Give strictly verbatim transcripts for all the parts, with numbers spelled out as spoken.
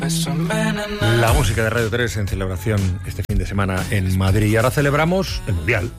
La música de Radio tres en celebración este fin de semana en Madrid. Y ahora celebramos el Mundial.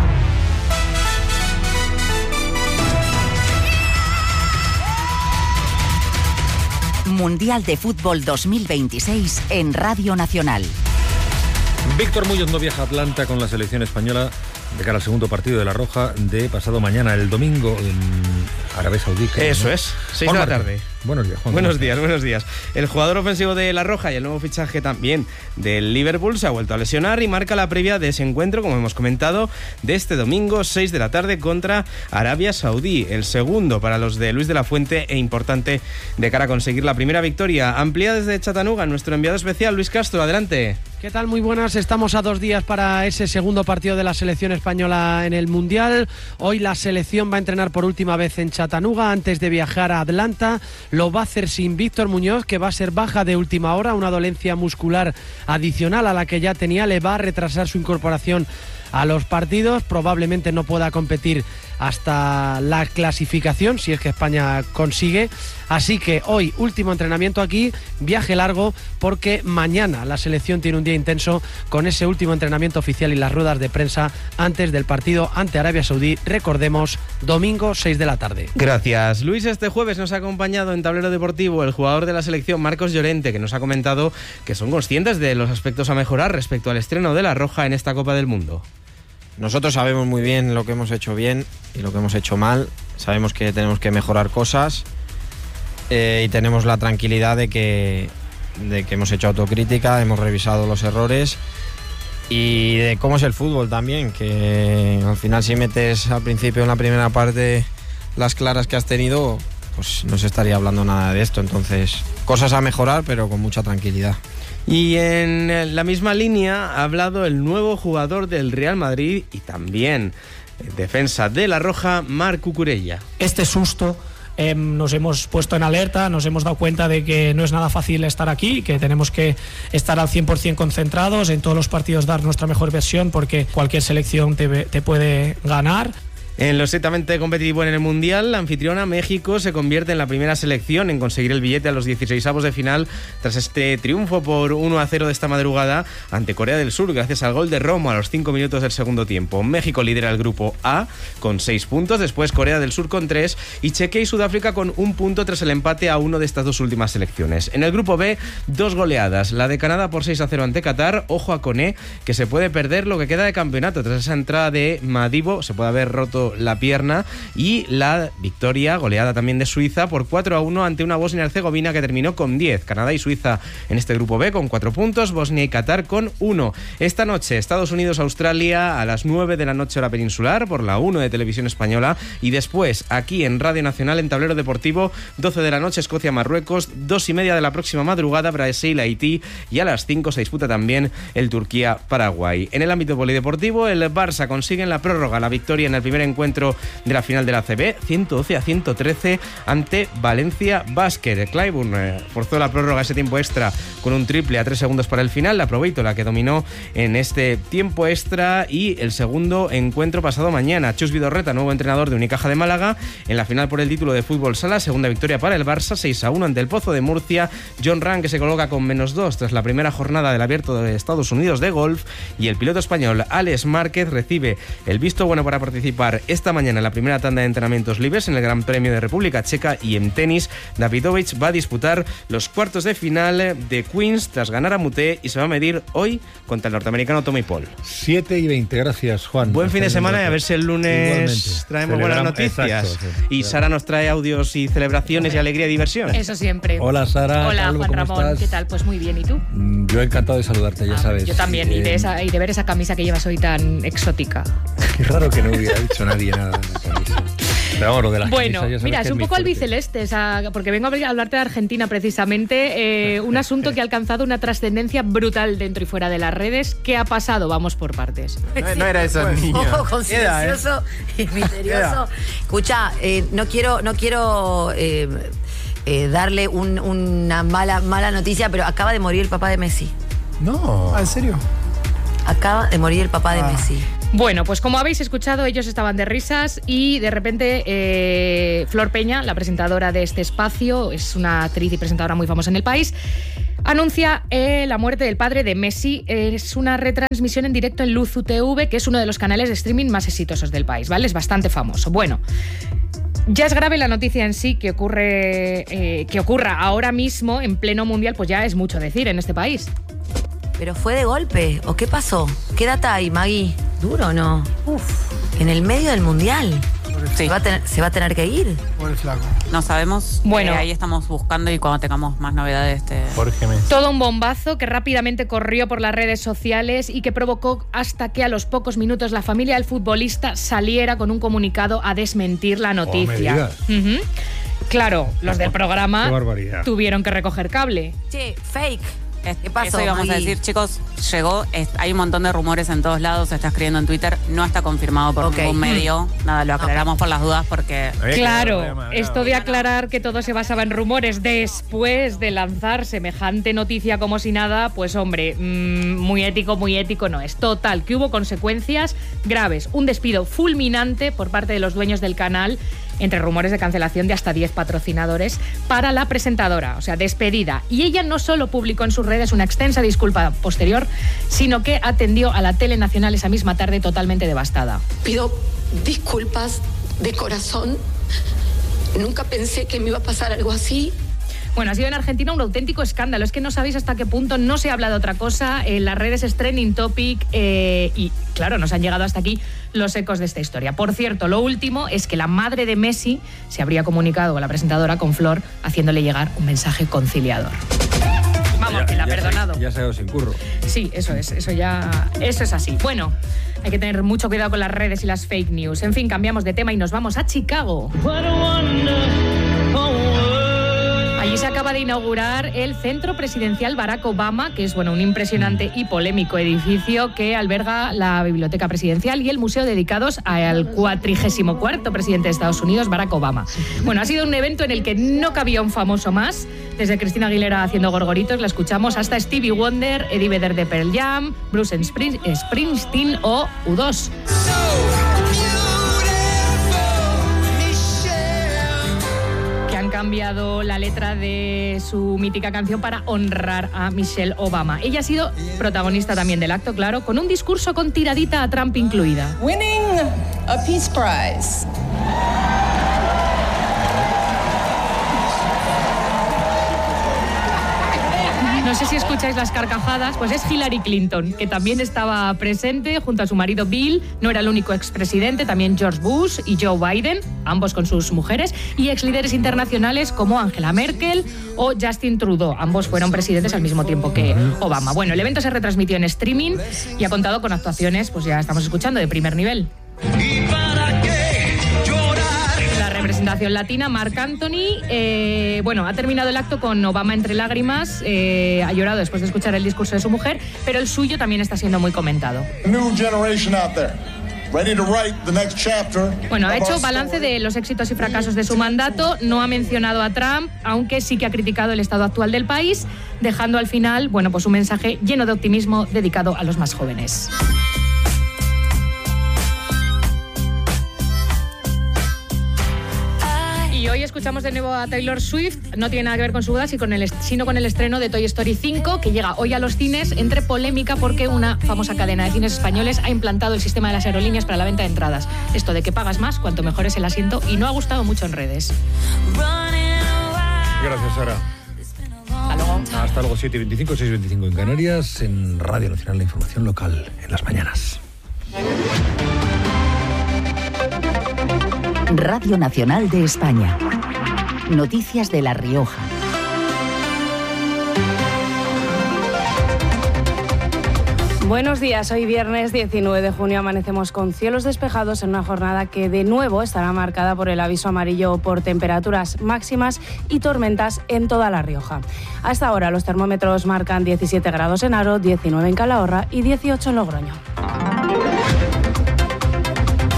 Mundial de Fútbol dos mil veintiséis en Radio Nacional. Víctor Muñoz no viaja a Atlanta con la selección española de cara al segundo partido de La Roja de pasado mañana, el domingo, en Arabia Saudí. Eso ¿no? es, seis de la tarde. Buenos días, Juan. Buenos días, buenos días. El jugador ofensivo de La Roja y el nuevo fichaje también del Liverpool se ha vuelto a lesionar y marca la previa de ese encuentro, como hemos comentado, de este domingo, seis de la tarde, contra Arabia Saudí. El segundo para los de Luis de la Fuente e importante de cara a conseguir la primera victoria. Amplía desde Chattanooga, nuestro enviado especial, Luis Castro, adelante. ¿Qué tal? Muy buenas. Estamos a dos días para ese segundo partido de la selección española en el Mundial. Hoy la selección va a entrenar por última vez en Chattanooga antes de viajar a Atlanta. Lo va a hacer sin Víctor Muñoz, que va a ser baja de última hora. Una dolencia muscular adicional a la que ya tenía le va a retrasar su incorporación a los partidos. Probablemente no pueda competir hasta la clasificación, si es que España consigue. Así que hoy, último entrenamiento aquí, viaje largo, porque mañana la selección tiene un día intenso con ese último entrenamiento oficial y las ruedas de prensa antes del partido ante Arabia Saudí. Recordemos, domingo, seis de la tarde. Gracias, Luis. Este jueves nos ha acompañado en Tablero Deportivo el jugador de la selección, Marcos Llorente, que nos ha comentado que son conscientes de los aspectos a mejorar respecto al estreno de La Roja en esta Copa del Mundo. Nosotros sabemos muy bien lo que hemos hecho bien y lo que hemos hecho mal. Sabemos que tenemos que mejorar cosas eh, y tenemos la tranquilidad de que, de que hemos hecho autocrítica, hemos revisado los errores y de cómo es el fútbol también, que al final si metes al principio en la primera parte las claras que has tenido, pues no se estaría hablando nada de esto. Entonces, cosas a mejorar, pero con mucha tranquilidad. Y en la misma línea ha hablado el nuevo jugador del Real Madrid y también defensa de La Roja, Marc Cucurella. Este susto eh, nos hemos puesto en alerta, nos hemos dado cuenta de que no es nada fácil estar aquí, que tenemos que estar al cien por ciento concentrados, en todos los partidos dar nuestra mejor versión, porque cualquier selección te, te puede ganar. En lo estrictamente competitivo en el Mundial, la anfitriona México se convierte en la primera selección en conseguir el billete a los dieciseisavos de final tras este triunfo por uno a cero de esta madrugada ante Corea del Sur, gracias al gol de Romo a los cinco minutos del segundo tiempo. México lidera el grupo A con seis puntos, después Corea del Sur con tres y Chequia y Sudáfrica con un punto tras el empate a uno de estas dos últimas selecciones. En el grupo B, dos goleadas, la de Canadá por seis a cero ante Qatar. Ojo a Koné, que se puede perder lo que queda de campeonato tras esa entrada de Madibo, se puede haber roto la pierna, y la victoria goleada también de Suiza por cuatro a uno ante una Bosnia y Herzegovina que terminó con diez. Canadá y Suiza en este grupo B con cuatro puntos, Bosnia y Qatar con uno. Esta noche Estados Unidos-Australia a las nueve de la noche hora peninsular por la uno de Televisión Española, y después aquí en Radio Nacional en Tablero Deportivo doce de la noche Escocia-Marruecos, dos y media de la próxima madrugada Brasil-Haití, y a las cinco se disputa también el Turquía-Paraguay. En el ámbito polideportivo, el Barça consigue en la prórroga la victoria en el primer encuentro de la final de la A C B, ciento doce a ciento trece ante Valencia Basket. Clyburn eh, forzó la prórroga ese tiempo extra con un triple a tres segundos para el final. La Proveito la que dominó en este tiempo extra, y el segundo encuentro pasado mañana. Chus Vidorreta, nuevo entrenador de Unicaja de Málaga, en la final por el título de fútbol sala, segunda victoria para el Barça, seis a uno ante el Pozo de Murcia. John Ram, que se coloca con menos dos tras la primera jornada del Abierto de Estados Unidos de golf, y el piloto español Alex Márquez recibe el visto bueno para participar esta mañana en la primera tanda de entrenamientos libres en el Gran Premio de República Checa. Y en tenis, Davidovich va a disputar los cuartos de final de Queens tras ganar a Muté, y se va a medir hoy contra el norteamericano Tommy Paul. siete y veinte, gracias, Juan. Buen Hasta fin de semana, y a ver si el lunes igualmente traemos buenas noticias. Exacto, sí. Y Sara nos trae audios y celebraciones y alegría y diversión. Eso siempre. Hola, Sara. Hola, Alba, Juan ¿cómo Ramón. estás? ¿Qué tal? Pues muy bien, ¿y tú? Yo encantado de saludarte, ya Ah, sabes. Yo también, eh, y, de esa, y de ver esa camisa que llevas hoy tan exótica. Qué raro que no hubiera dicho nadie nada de la camisa. Pero vamos, lo de las Bueno, camisas, ya sabes mira, que es un mi poco fuerte. albiceleste, esa, porque vengo a hablarte de Argentina precisamente, eh, un asunto que ha alcanzado una trascendencia brutal dentro y fuera de las redes. ¿Qué ha pasado? Vamos por partes. No, no era esa niña. Un poco silencioso y misterioso. Escucha, eh, no quiero, no quiero eh, eh, darle un, una mala, mala noticia, pero acaba de morir el papá de Messi. No. Ah, ¿en serio? Acaba de morir el papá de Ah. Messi. Bueno, pues como habéis escuchado, ellos estaban de risas y de repente eh, Flor Peña, la presentadora de este espacio, es una actriz y presentadora muy famosa en el país, anuncia eh, la muerte del padre de Messi. Es una retransmisión en directo en Luzu T V, que es uno de los canales de streaming más exitosos del país, ¿vale? Es bastante famoso. Bueno, ya es grave la noticia en sí, que ocurre eh, que ocurra ahora mismo en pleno mundial, pues ya es mucho decir en este país. ¿Pero fue de golpe? ¿O qué pasó? ¿Qué data hay, Maggie? ¿Duro o no? Uf, en el medio del mundial. Sí. ¿Se va a tener, se va a tener que ir? Por el flaco. No sabemos. Bueno, eh, ahí estamos buscando y cuando tengamos más novedades te... Todo un bombazo que rápidamente corrió por las redes sociales y que provocó hasta que a los pocos minutos la familia del futbolista saliera con un comunicado a desmentir la noticia. Oh, me digas. Uh-huh. Claro, los del programa tuvieron que recoger cable. Che, fake. ¿Qué pasó, Eso íbamos Maggie? a decir, chicos, llegó, es, hay un montón de rumores en todos lados, se está escribiendo en Twitter, no está confirmado por okay. ningún medio, nada, lo aclaramos okay. por las dudas porque... Claro, esto de aclarar que todo se basaba en rumores después de lanzar semejante noticia como si nada, pues hombre, mmm, muy ético, muy ético no es. Total, que hubo consecuencias graves, un despido fulminante por parte de los dueños del canal, entre rumores de cancelación de hasta diez patrocinadores para la presentadora, o sea, despedida. Y ella no solo publicó en sus redes una extensa disculpa posterior, sino que atendió a la tele nacional esa misma tarde totalmente devastada. Pido disculpas de corazón. Nunca pensé que me iba a pasar algo así. Bueno, ha sido en Argentina un auténtico escándalo. Es que no sabéis hasta qué punto no se habla de otra cosa. En las redes es trending topic eh, y, claro, nos han llegado hasta aquí los ecos de esta historia. Por cierto, lo último es que la madre de Messi se habría comunicado con la presentadora, con Flor, haciéndole llegar un mensaje conciliador. Vamos, ya, que la ha perdonado. Se, ya se ha ido sin curro. Sí, eso es, eso ya, eso es así. Bueno, hay que tener mucho cuidado con las redes y las fake news. En fin, cambiamos de tema y nos vamos a Chicago. Allí se acaba de inaugurar el Centro Presidencial Barack Obama, que es bueno un impresionante y polémico edificio que alberga la Biblioteca Presidencial y el museo dedicados al cuatrigésimo cuarto presidente de Estados Unidos, Barack Obama. Bueno, ha sido un evento en el que no cabía un famoso más. Desde Cristina Aguilera haciendo gorgoritos, la escuchamos, hasta Stevie Wonder, Eddie Vedder de Pearl Jam, Bruce Springsteen o U dos. Han cambiado la letra de su mítica canción para honrar a Michelle Obama. Ella ha sido protagonista también del acto, claro, con un discurso con tiradita a Trump incluida. Winning a Peace Prize. No sé si escucháis las carcajadas, pues es Hillary Clinton, que también estaba presente junto a su marido Bill. No era el único expresidente, también George Bush y Joe Biden, ambos con sus mujeres, y exlíderes internacionales como Angela Merkel o Justin Trudeau. Ambos fueron presidentes al mismo tiempo que Obama. Bueno, el evento se retransmitió en streaming y ha contado con actuaciones, pues ya estamos escuchando, de primer nivel. Representación latina, Marc Anthony. Eh, bueno, ha terminado el acto con Obama entre lágrimas. Eh, ha llorado después de escuchar el discurso de su mujer, pero el suyo también está siendo muy comentado. Bueno, ha hecho balance de los éxitos y fracasos de su mandato. No ha mencionado a Trump, aunque sí que ha criticado el estado actual del país, dejando al final, bueno, pues un mensaje lleno de optimismo dedicado a los más jóvenes. Y hoy escuchamos de nuevo a Taylor Swift. No tiene nada que ver con su boda, sino con el, sino con el estreno de Toy Story cinco, que llega hoy a los cines, entre polémica porque una famosa cadena de cines españoles ha implantado el sistema de las aerolíneas para la venta de entradas. Esto de que pagas más cuanto mejor es el asiento, y no ha gustado mucho en redes. Gracias, Sara. Hasta luego. Hasta luego, siete y veinticinco, seis y veinticinco en Canarias, en Radio Nacional, la información local en las mañanas. Radio Nacional de España. Noticias de La Rioja. Buenos días, hoy viernes diecinueve de junio amanecemos con cielos despejados en una jornada que de nuevo estará marcada por el aviso amarillo por temperaturas máximas y tormentas en toda La Rioja. Hasta ahora los termómetros marcan diecisiete grados en Haro, diecinueve en Calahorra y dieciocho en Logroño.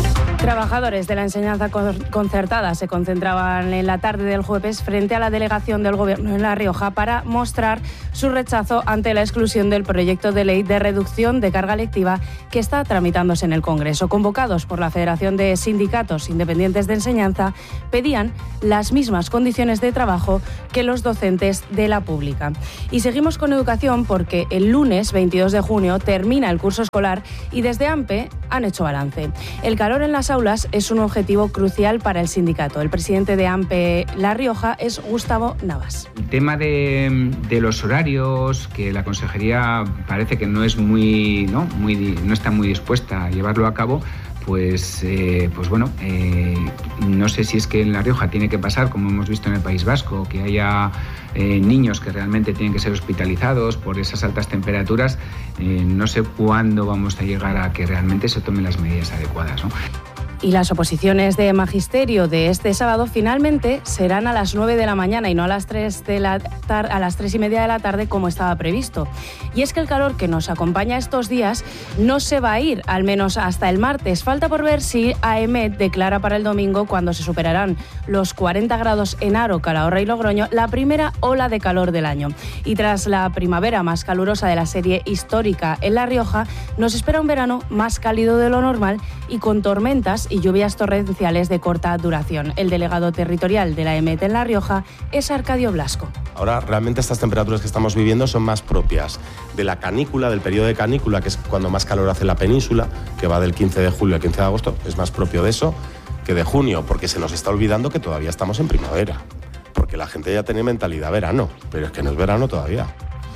Trabajadores de la enseñanza concertada se concentraban en la tarde del jueves frente a la delegación del Gobierno en La Rioja para mostrar su rechazo ante la exclusión del proyecto de ley de reducción de carga lectiva que está tramitándose en el Congreso. Convocados por la Federación de Sindicatos Independientes de Enseñanza, pedían las mismas condiciones de trabajo que los docentes de la pública. Y seguimos con educación porque el lunes veintidós de junio termina el curso escolar y desde AMPE han hecho balance. El calor en las aulas es un objetivo crucial para el sindicato. El presidente de AMPE La Rioja es Gustavo Navas. El tema de, de los horarios, que la consejería parece que no es muy, no, muy, no está muy dispuesta a llevarlo a cabo, pues, eh, pues bueno, eh, no sé si es que en La Rioja tiene que pasar, como hemos visto en el País Vasco, que haya eh, niños que realmente tienen que ser hospitalizados por esas altas temperaturas. Eh, no sé cuándo vamos a llegar a que realmente se tomen las medidas adecuadas, ¿no? Y las oposiciones de magisterio de este sábado finalmente serán a las nueve de la mañana y no a las tres de la tar- a las tres y media de la tarde como estaba previsto. Y es que el calor que nos acompaña estos días no se va a ir, al menos hasta el martes. Falta por ver si AEMET declara para el domingo, cuando se superarán los cuarenta grados en Haro, Calahorra y Logroño, la primera ola de calor del año. Y tras la primavera más calurosa de la serie histórica en La Rioja, nos espera un verano más cálido de lo normal y con tormentas y lluvias torrenciales de corta duración. El delegado territorial de la AEMET en La Rioja es Arcadio Blasco. Ahora realmente estas temperaturas que estamos viviendo son más propias de la canícula, del periodo de canícula, que es cuando más calor hace la península, que va del quince de julio al quince de agosto, es más propio de eso que de junio, porque se nos está olvidando que todavía estamos en primavera, porque la gente ya tiene mentalidad verano, pero es que no es verano todavía.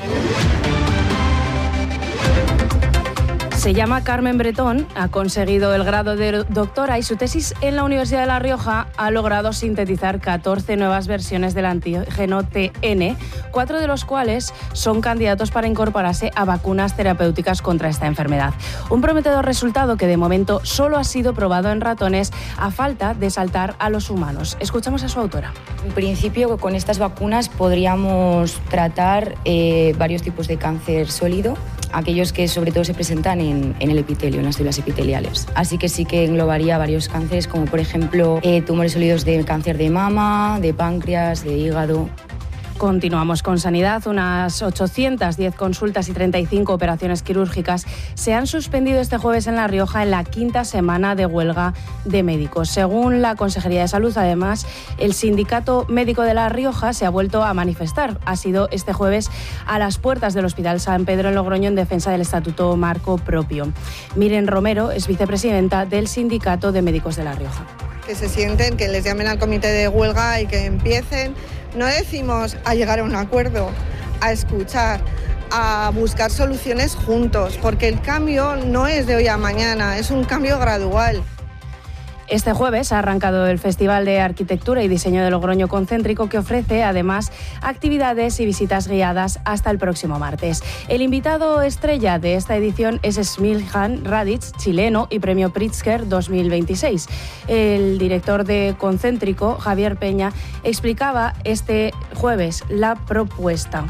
Se llama Carmen Bretón, ha conseguido el grado de doctora y su tesis en la Universidad de La Rioja ha logrado sintetizar catorce nuevas versiones del antígeno T N, cuatro de los cuales son candidatos para incorporarse a vacunas terapéuticas contra esta enfermedad. Un prometedor resultado que de momento solo ha sido probado en ratones a falta de saltar a los humanos. Escuchamos a su autora. En principio, con estas vacunas podríamos tratar eh, varios tipos de cáncer sólido, aquellos que sobre todo se presentan en, en el epitelio, en las células epiteliales. Así que sí que englobaría varios cánceres, como por ejemplo eh, tumores sólidos de cáncer de mama, de páncreas, de hígado. Continuamos con sanidad. Unas ochocientas diez consultas y treinta y cinco operaciones quirúrgicas se han suspendido este jueves en La Rioja en la quinta semana de huelga de médicos. Según la Consejería de Salud, además, el Sindicato Médico de La Rioja se ha vuelto a manifestar. Ha sido este jueves a las puertas del Hospital San Pedro en Logroño en defensa del Estatuto Marco propio. Miren Romero es vicepresidenta del Sindicato de Médicos de La Rioja. Que se sienten, que les llamen al comité de huelga y que empiecen. No decimos a llegar a un acuerdo, a escuchar, a buscar soluciones juntos, porque el cambio no es de hoy a mañana, es un cambio gradual. Este jueves ha arrancado el Festival de Arquitectura y Diseño de Logroño Concéntrico, que ofrece además actividades y visitas guiadas hasta el próximo martes. El invitado estrella de esta edición es Smiljan Radic, chileno y Premio Pritzker dos mil veintiséis. El director de Concéntrico, Javier Peña, explicaba este jueves la propuesta.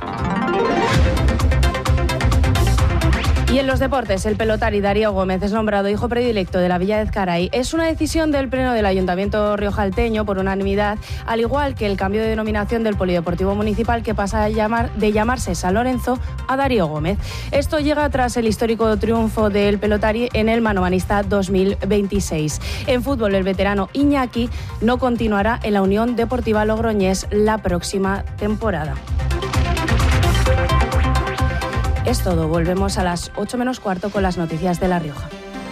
Y en los deportes, el pelotari Darío Gómez es nombrado hijo predilecto de la Villa de Ezcaray. Es una decisión del Pleno del Ayuntamiento riojalteño por unanimidad, al igual que el cambio de denominación del Polideportivo Municipal, que pasa a llamar, de llamarse San Lorenzo a Darío Gómez. Esto llega tras el histórico triunfo del pelotari en el Manomanista dos mil veintiséis. En fútbol, el veterano Iñaki no continuará en la Unión Deportiva Logroñés la próxima temporada. Es todo. Volvemos a las ocho menos cuarto con las noticias de La Rioja.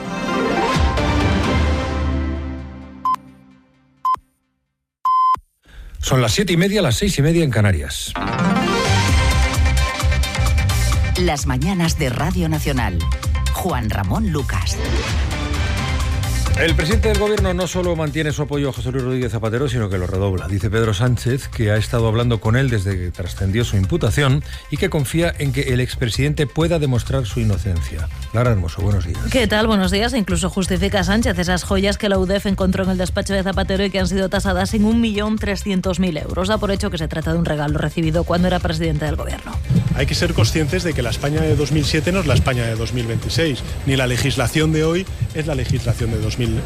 Son las siete y media, las seis y media en Canarias. Las mañanas de Radio Nacional. Juan Ramón Lucas. El presidente del Gobierno no solo mantiene su apoyo a José Luis Rodríguez Zapatero, sino que lo redobla. Dice Pedro Sánchez que ha estado hablando con él desde que trascendió su imputación y que confía en que el expresidente pueda demostrar su inocencia. Lara Hermoso, buenos días. ¿Qué tal? Buenos días. Incluso justifica Sánchez esas joyas que la U D E F encontró en el despacho de Zapatero y que han sido tasadas en un millón trescientos mil euros. Da por hecho que se trata de un regalo recibido cuando era presidente del Gobierno. hay que ser conscientes de que la España de dos mil siete no es la España de dos mil veintiséis, ni la legislación de hoy es la legislación de dos mil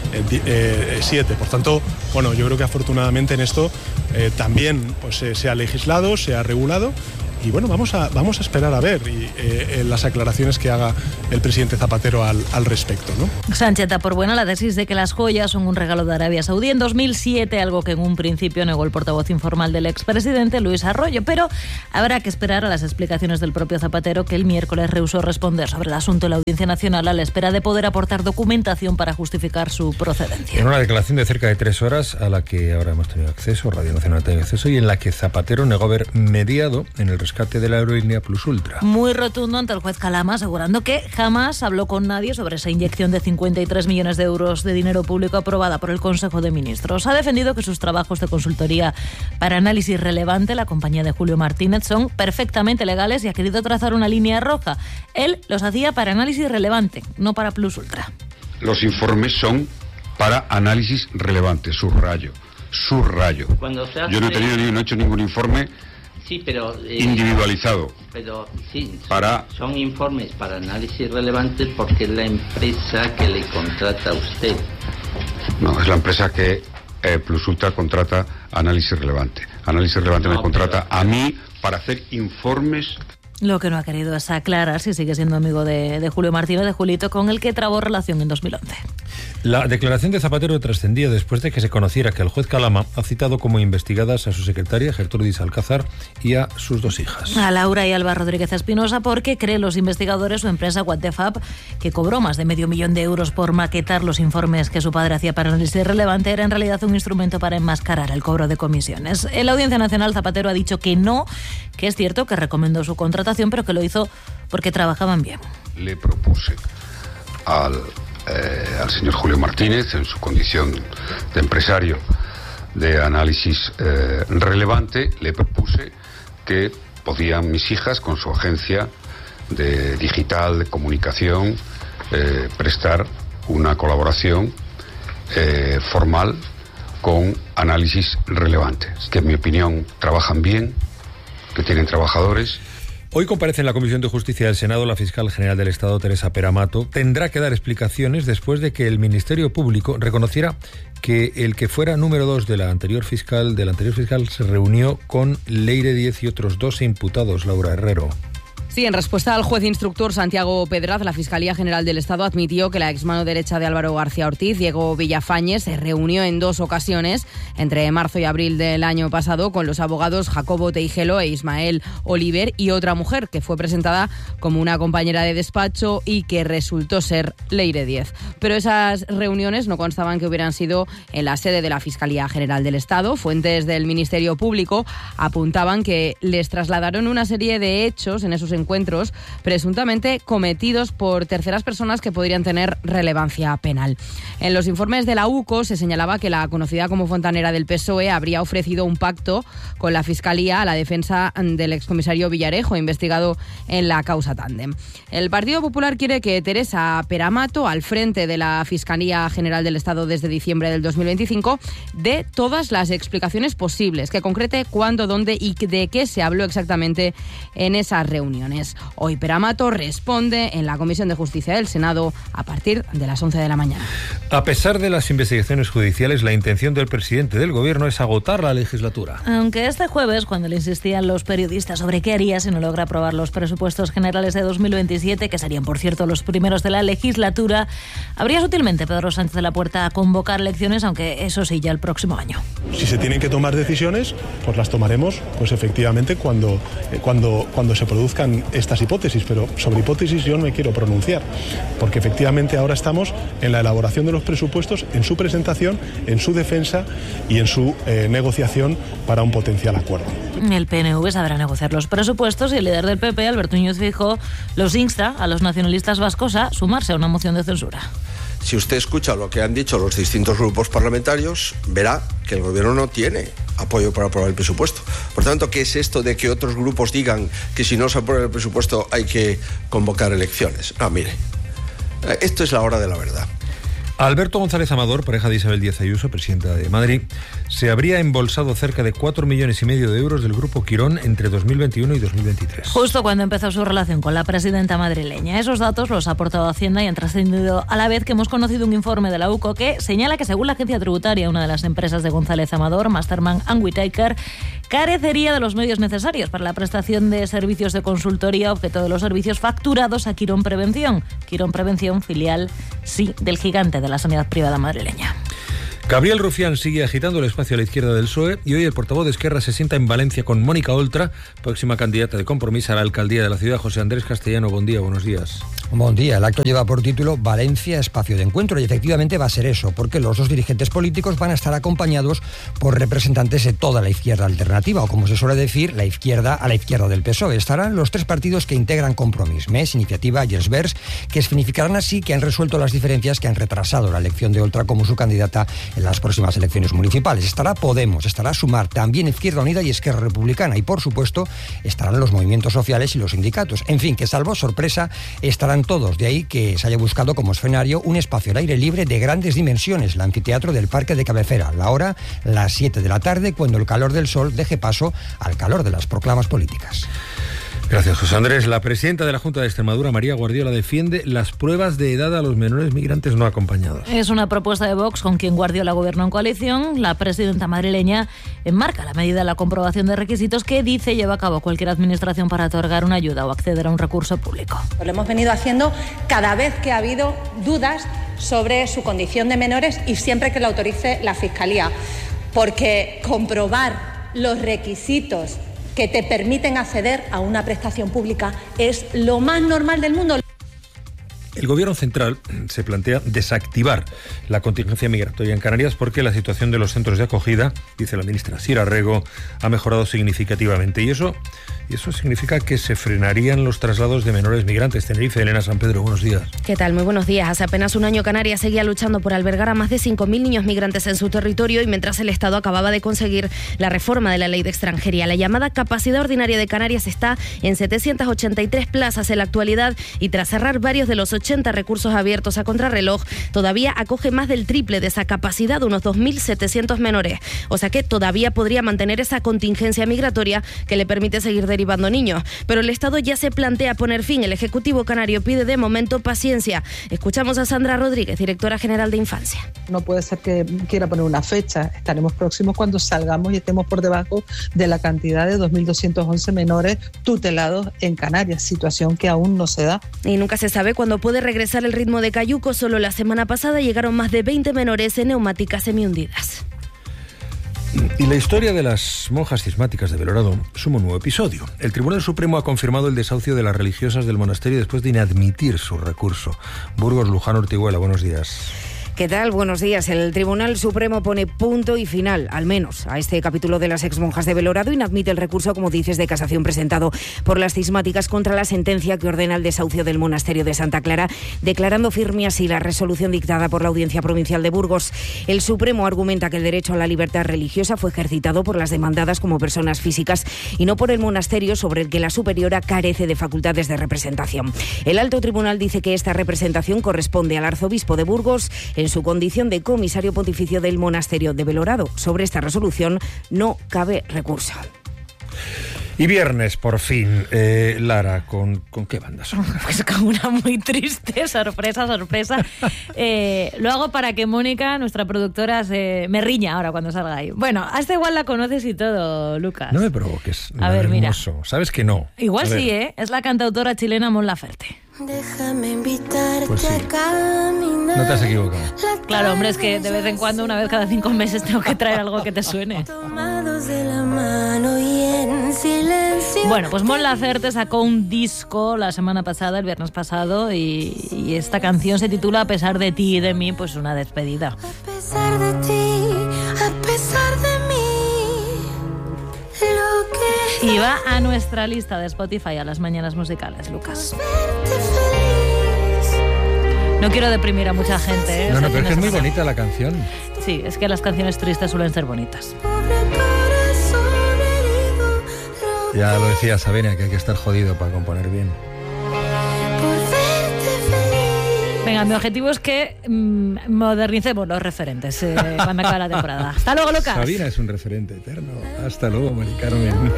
siete. Por tanto, bueno, yo creo que afortunadamente en esto eh, también pues, eh, se ha legislado, se ha regulado. Y bueno, vamos a, vamos a esperar a ver y, eh, las aclaraciones que haga el presidente Zapatero al, al respecto, ¿no? Sánchez da por buena la tesis de que las joyas son un regalo de Arabia Saudí en dos mil siete, algo que en un principio negó el portavoz informal del expresidente Luis Arroyo. Pero habrá que esperar a las explicaciones del propio Zapatero, que el miércoles rehusó responder sobre el asunto en la Audiencia Nacional a la espera de poder aportar documentación para justificar su procedencia. En una declaración de cerca de tres horas a la que ahora hemos tenido acceso, Radio Nacional ha tenido acceso, y en la que Zapatero negó haber mediado en el rescate de la aerolínea Plus Ultra. Muy rotundo ante el juez Calama, asegurando que jamás habló con nadie sobre esa inyección de cincuenta y tres millones de euros de dinero público aprobada por el Consejo de Ministros. Ha defendido que sus trabajos de consultoría para análisis relevante, la compañía de Julio Martínez, son perfectamente legales y ha querido trazar una línea roja. Él los hacía para análisis relevante, no para Plus Ultra. Los informes son para análisis relevante, subrayo, subrayo. Hace... Yo no he tenido ni no he hecho ningún informe. Sí, pero eh, individualizado. Pero sí, para... son informes para análisis relevante porque es la empresa que le contrata a usted. No, es la empresa que eh, Plus Ultra contrata análisis relevante. Análisis relevante no, me contrata pero... a mí para hacer informes. Lo que no ha querido es aclarar si sigue siendo amigo de, de Julio Martínez, de Julito, con el que trabó relación en dos mil once. La declaración de Zapatero trascendía después de que se conociera que el juez Calama ha citado como investigadas a su secretaria, Gertrudis Alcázar, y a sus dos hijas. A Laura y Alba Rodríguez Espinosa, porque creen los investigadores su empresa What the Fab, que cobró más de medio millón de euros por maquetar los informes que su padre hacía para análisis relevante, era en realidad un instrumento para enmascarar el cobro de comisiones. En la Audiencia Nacional, Zapatero ha dicho que no, que es cierto que recomendó su contratación, pero que lo hizo porque trabajaban bien. Le propuse al, eh, al señor Julio Martínez, en su condición de empresario de análisis eh, relevante, le propuse que podían mis hijas, con su agencia de digital, de comunicación, eh, prestar una colaboración eh, formal con análisis relevantes, que en mi opinión trabajan bien, que tienen trabajadores. Hoy comparece en la Comisión de Justicia del Senado la fiscal general del Estado, Teresa Peramato. Tendrá que dar explicaciones después de que el Ministerio Público reconociera que el que fuera número dos de la anterior fiscal, del anterior fiscal se reunió con Leire Díez y otros dos imputados, Laura Herrero. Sí, en respuesta al juez instructor Santiago Pedraz, la Fiscalía General del Estado admitió que la exmano derecha de Álvaro García Ortiz, Diego Villafañez, se reunió en dos ocasiones, entre marzo y abril del año pasado, con los abogados Jacobo Teijelo e Ismael Oliver y otra mujer que fue presentada como una compañera de despacho y que resultó ser Leire Díez. Pero esas reuniones no constaban que hubieran sido en la sede de la Fiscalía General del Estado. Fuentes del Ministerio Público apuntaban que les trasladaron una serie de hechos en esos encuentros presuntamente cometidos por terceras personas que podrían tener relevancia penal. En los informes de la U C O se señalaba que la conocida como fontanera del P S O E habría ofrecido un pacto con la Fiscalía a la defensa del excomisario Villarejo, investigado en la causa Tándem. El Partido Popular quiere que Teresa Peramato, al frente de la Fiscalía General del Estado desde diciembre del dos mil veinticinco, dé todas las explicaciones posibles, que concrete cuándo, dónde y de qué se habló exactamente en esas reuniones. Hoy Peramato responde en la Comisión de Justicia del Senado a partir de las once de la mañana. A pesar de las investigaciones judiciales, la intención del presidente del Gobierno es agotar la legislatura. Aunque este jueves, cuando le insistían los periodistas sobre qué haría si no logra aprobar los presupuestos generales de dos mil veintisiete, que serían, por cierto, los primeros de la legislatura, abría sutilmente Pedro Sánchez la puerta a convocar elecciones, aunque eso sí, ya el próximo año. Si se tienen que tomar decisiones, pues las tomaremos, pues efectivamente, cuando, cuando, cuando se produzcan estas hipótesis, pero sobre hipótesis yo no me quiero pronunciar, porque efectivamente ahora estamos en la elaboración de los presupuestos, en su presentación, en su defensa y en su eh, negociación para un potencial acuerdo. El P N V sabrá negociar los presupuestos y el líder del P P, Alberto Núñez Feijóo, los insta a los nacionalistas vascos a sumarse a una moción de censura. Si usted escucha lo que han dicho los distintos grupos parlamentarios, verá que el Gobierno no tiene apoyo para aprobar el presupuesto. Por tanto, ¿qué es esto de que otros grupos digan que si no se aprueba el presupuesto hay que convocar elecciones? Ah, mire, esto es la hora de la verdad. Alberto González Amador, pareja de Isabel Díaz Ayuso, presidenta de Madrid, se habría embolsado cerca de cuatro millones y medio de euros del Grupo Quirón entre dos mil veintiuno y dos mil veintitrés. Justo cuando empezó su relación con la presidenta madrileña. Esos datos los ha aportado Hacienda y han trascendido a la vez que hemos conocido un informe de la U C O que señala que, según la agencia tributaria, una de las empresas de González Amador, Masterman and Whitaker, carecería de los medios necesarios para la prestación de servicios de consultoría, objeto de los servicios facturados a Quirón Prevención. Quirón Prevención, filial, sí, del gigante de la sanidad privada madrileña. Gabriel Rufián sigue agitando el espacio a la izquierda del P S O E y hoy el portavoz de Esquerra se sienta en Valencia con Mónica Oltra, próxima candidata de Compromís a la alcaldía de la ciudad. José Andrés Castellano, buen día, buenos días. Buen día. El acto lleva por título Valencia, espacio de encuentro, y efectivamente va a ser eso, porque los dos dirigentes políticos van a estar acompañados por representantes de toda la izquierda alternativa, o como se suele decir, la izquierda a la izquierda del P S O E. Estarán los tres partidos que integran Compromís, M E S, Iniciativa y Els Verds, que significarán así que han resuelto las diferencias que han retrasado la elección de Oltra como su candidata en las próximas elecciones municipales. Estará Podemos, estará Sumar, también Izquierda Unida y Esquerra Republicana, y por supuesto estarán los movimientos sociales y los sindicatos. En fin, que salvo sorpresa estarán todos, de ahí que se haya buscado como escenario un espacio al aire libre de grandes dimensiones, el anfiteatro del Parque de Cabecera. La hora, las siete de la tarde, cuando el calor del sol deje paso al calor de las proclamas políticas. Gracias, José Andrés. La presidenta de la Junta de Extremadura, María Guardiola, defiende las pruebas de edad a los menores migrantes no acompañados. Es una propuesta de Vox con quien Guardiola gobernó en coalición. La presidenta madrileña enmarca la medida de la comprobación de requisitos que dice lleva a cabo cualquier administración para otorgar una ayuda o acceder a un recurso público. Lo hemos venido haciendo cada vez que ha habido dudas sobre su condición de menores y siempre que lo autorice la Fiscalía, porque comprobar los requisitos que te permiten acceder a una prestación pública es lo más normal del mundo. El Gobierno central se plantea desactivar la contingencia migratoria en Canarias porque la situación de los centros de acogida, dice la ministra Sira Rego, ha mejorado significativamente. Y eso, y eso significa que se frenarían los traslados de menores migrantes. Tenerife, Elena San Pedro, buenos días. ¿Qué tal? Muy buenos días. Hace apenas un año Canarias seguía luchando por albergar a más de cinco mil niños migrantes en su territorio, y mientras el Estado acababa de conseguir la reforma de la ley de extranjería. La llamada capacidad ordinaria de Canarias está en setecientas ochenta y tres plazas en la actualidad, y tras cerrar varios de los ochenta recursos abiertos a contrarreloj, todavía acoge más del triple de esa capacidad, unos dos mil setecientos menores. O sea que todavía podría mantener esa contingencia migratoria que le permite seguir derivando niños. Pero el Estado ya se plantea poner fin. El Ejecutivo canario pide de momento paciencia. Escuchamos a Sandra Rodríguez, directora general de Infancia. No puede ser que quiera poner una fecha. Estaremos próximos cuando salgamos y estemos por debajo de la cantidad de dos mil doscientos once menores tutelados en Canarias, situación que aún no se da. Y nunca se sabe cuándo puede regresar el ritmo de cayuco. Solo la semana pasada llegaron más de veinte menores en neumáticas semihundidas. Y la historia de las monjas cismáticas de Belorado suma un nuevo episodio. El Tribunal Supremo ha confirmado el desahucio de las religiosas del monasterio después de inadmitir su recurso. Burgos, Luján, Ortiguela, buenos días. ¿Qué tal? Buenos días. El Tribunal Supremo pone punto y final, al menos, a este capítulo de las exmonjas de Belorado. Inadmite el recurso, como dices, de casación presentado por las cismáticas contra la sentencia que ordena el desahucio del monasterio de Santa Clara, declarando firme así la resolución dictada por la Audiencia Provincial de Burgos. El Supremo argumenta que el derecho a la libertad religiosa fue ejercitado por las demandadas como personas físicas y no por el monasterio, sobre el que la superiora carece de facultades de representación. El Alto Tribunal dice que esta representación corresponde al arzobispo de Burgos en su condición de comisario pontificio del monasterio de Belorado. Sobre esta resolución no cabe recurso. Y viernes, por fin, eh, Lara, ¿con, ¿con qué banda son? Pues con una muy triste, sorpresa, sorpresa. Eh, lo hago para que Mónica, nuestra productora, se me riña ahora cuando salga ahí. Bueno, hasta igual la conoces y todo, Lucas. No me provoques. A ver, hermoso. mira. ¿Sabes que no? Igual sí, ¿eh? Es la cantautora chilena Mon Laferte. Déjame invitarte pues sí. a caminar. No te has equivocado. Claro, hombre, es que de vez en cuando, una vez cada cinco meses, tengo que traer algo que te suene. Tomados de la mano y en silencio. Bueno, pues Mon Laferte sacó un disco la semana pasada, el viernes pasado, y, y esta canción se titula A pesar de ti y de mí, pues una despedida. A pesar de ti, a pesar de mí. Lo que y va a nuestra lista de Spotify a las mañanas musicales, Lucas. No quiero deprimir a mucha gente, ¿eh? No, o sea, no, pero es que es muy razón. bonita la canción. Sí, es que las canciones tristes suelen ser bonitas. Ya lo decía Sabina, que hay que estar jodido para componer bien. Venga, Venga, mi objetivo es que mmm, modernicemos los referentes eh, cuando acabe la temporada. Hasta luego, Lucas. Sabina es un referente eterno. Hasta luego, Mari Carmen.